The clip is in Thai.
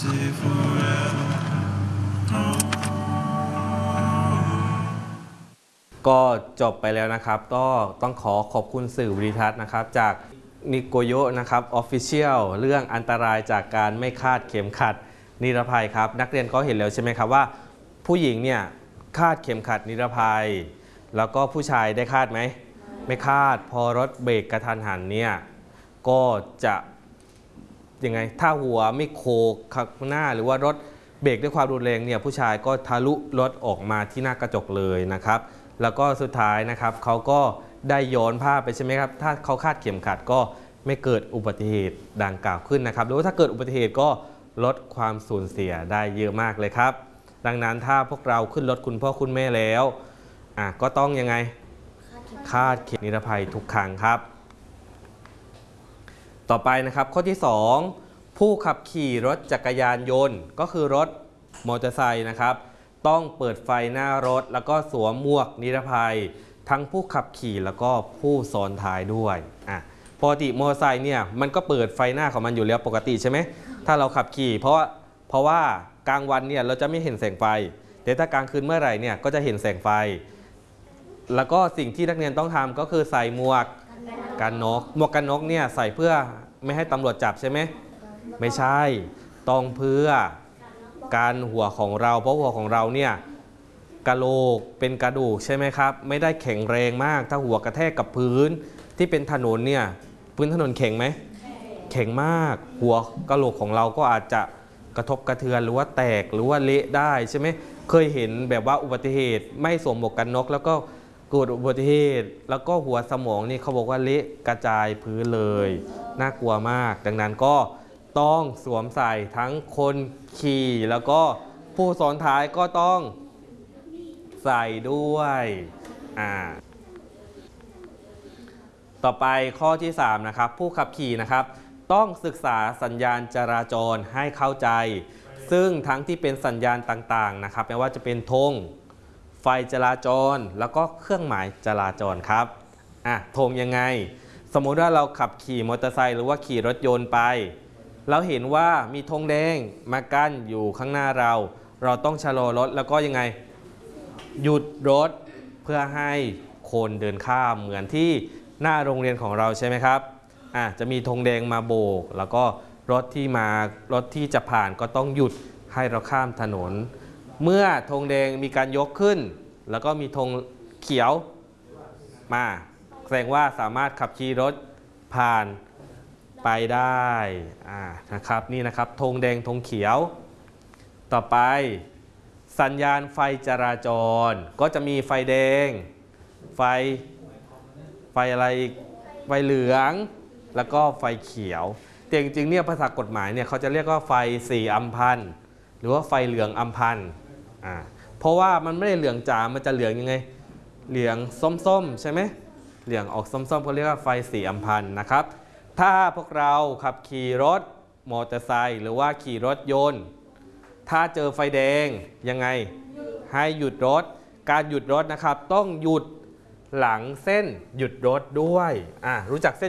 ก็จบไปแล้วนะครับก็ต้องขอบคุณสื่อวิดิทัศน์นะครับจากนิโกโยนะครับ Official เรื่องอันตรายจากการไม่คาดเข็มขัดนิรภัยครับนักเรียนก็เห็นแล้วใช่ไหมครับว่าผู้หญิงเนี่ยคาดเข็มขัดนิรภัยแล้วก็ผู้ชายได้คาดไหมไม่คาดพอรถเบรกกระทันหันเนี่ยก็จะยังไงถ้าหัวไม่โขกข้างหน้าหรือว่ารถเบรกด้วยความรุนแรงเนี่ยผู้ชายก็ทะลุรถออกมาที่หน้ากระจกเลยนะครับแล้วก็สุดท้ายนะครับเขาก็ได้ย้อนภาพไปใช่ไหมครับถ้าเขาคาดเข็มขัดก็ไม่เกิดอุบัติเหตุดังกล่าวขึ้นนะครับหรือว่าถ้าเกิดอุบัติเหตุก็ลดความสูญเสียได้เยอะมากเลยครับดังนั้นถ้าพวกเราขึ้นรถคุณพ่อคุณแม่แล้วก็ต้องยังไงคาดเข็มนิรภัยทุกครั้งครับต่อไปนะครับข้อที่2ผู้ขับขี่รถจักรยานยนต์ก็คือรถมอเตอร์ไซค์นะครับต้องเปิดไฟหน้ารถแล้วก็สวมหมวกนิรภัยทั้งผู้ขับขี่แล้วก็ผู้ซ้อนท้ายด้วยปกติมอเตอร์ไซค์เนี่ยมันก็เปิดไฟหน้าของมันอยู่แล้วปกติใช่ไหมถ้าเราขับขี่เพราะว่ากลางวันเนี่ยเราจะไม่เห็นแสงไฟแต่ถ้ากลางคืนเมื่อไหร่เนี่ยก็จะเห็นแสงไฟแล้วก็สิ่งที่นักเรียนต้องทำก็คือใส่หมวกกันน็อกหมวกกันน็อกเนี่ยใส่เพื่อไม่ให้ตำรวจจับใช่ไหมไม่ใช่ต้องเพื่อการหัวของเราเพราะหัวของเราเนี่ยกะโหลกเป็นกระดูกใช่ไหมครับไม่ได้แข็งแรงมากถ้าหัวกระแทกกับพื้นที่เป็นถนนเนี่ยพื้นถนนแข็งไหมแข็งมากหัวกะโหลกของเราก็อาจจะกระทบกระเทือนหรือว่าแตกหรือว่าเละได้ใช่ไหมเคยเห็นแบบว่าอุบัติเหตุไม่สวมหมวกกันน็อกแล้วก็เกิดอุบัติเหตุแล้วก็หัวสมองนี่เขาบอกว่าเละกระจายพื้นเลยน่ากลัวมากดังนั้นก็ต้องสวมใส่ทั้งคนขี่แล้วก็ผู้ซ้อนท้ายก็ต้องใส่ด้วยต่อไปข้อที่3นะครับผู้ขับขี่นะครับต้องศึกษาสัญญาณจราจรให้เข้าใจซึ่งทั้งที่เป็นสัญญาณต่างๆนะครับไม่ว่าจะเป็นธงไฟจราจรแล้วก็เครื่องหมายจราจรครับธงยังไงสมมุติว่าเราขับขี่มอเตอร์ไซค์หรือว่าขี่รถยนต์ไปเราเห็นว่ามีธงแดงมากั้นอยู่ข้างหน้าเราต้องชะลอรถแล้วก็ยังไงหยุดรถเพื่อให้คนเดินข้ามเหมือนที่หน้าโรงเรียนของเราใช่ไหมครับจะมีธงแดงมาโบกแล้วก็รถที่จะผ่านก็ต้องหยุดให้เราข้ามถนนเมื่อธงแดงมีการยกขึ้นแล้วก็มีธงเขียวมาแสดงว่าสามารถขับขี่รถผ่านไปได้นะครับนี่นะครับธงแดงธงเขียวต่อไปสัญญาณไฟจราจรก็จะมีไฟแดงไฟอะไรอีกไฟเหลืองแล้วก็ไฟเขียวแต่จริงๆเนี่ยภาษากฎหมายเนี่ยเขาจะเรียกว่าไฟ4อัมพันธ์หรือว่าไฟเหลืองอัมพันธ์เพราะว่ามันไม่ได้เหลืองจ๋ามันจะเหลืองยังไงเหลืองส้มๆใช่ไหมเหลืองออกส้มๆเขาเรียกว่าไฟ4อัมพันธ์นะครับถ้าพวกเราขับขี่รถมอเตอร์ไซค์หรือว่าขี่รถยนต์ถ้าเจอไฟแดงยังไงให้หยุดรถการหยุดรถนะครับต้องหยุดหลังเส้นหยุดรถด้วยรู้จักเส้น